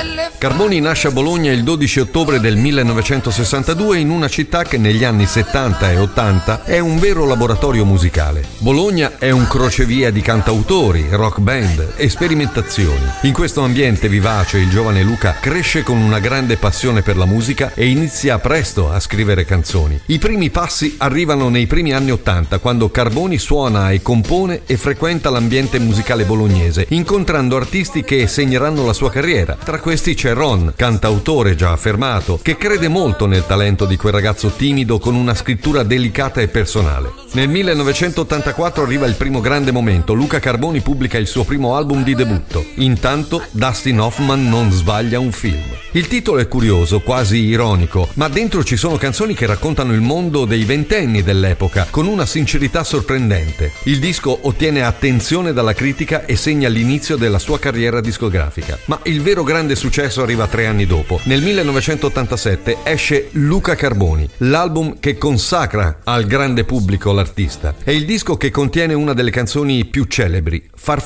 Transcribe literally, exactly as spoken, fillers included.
Carboni nasce a Bologna il dodici ottobre del millenovecentosessantadue in una città che negli anni settanta e ottanta è un vero laboratorio musicale. Bologna è un crocevia di cantautori, rock band e sperimentazioni. In questo ambiente vivace il giovane Luca cresce con una grande passione per la musica e inizia presto a scrivere canzoni. I primi passi arrivano nei primi anni ottanta, quando Carboni suona e compone e frequenta l'ambiente musicale bolognese, incontrando artisti che segneranno la sua carriera. Tra questi c'è Ron, cantautore già affermato, che crede molto nel talento di quel ragazzo timido con una scrittura delicata e personale. Nel millenovecentottantaquattro arriva il primo grande momento. Luca Carboni pubblica il suo primo album di debutto. Intanto Dustin Hoffman non sbaglia un film. Il titolo è curioso, quasi ironico, ma dentro ci sono canzoni che raccontano il mondo dei ventenni dell'epoca con una sincerità sorprendente. Il disco ottiene attenzione dalla critica e segna l'inizio della sua carriera discografica. Ma il vero grande successo arriva tre anni dopo. Nel millenovecentottantasette esce Luca Carboni, l'album che consacra al grande pubblico l'artista. È il disco che contiene una delle canzoni più celebri, Far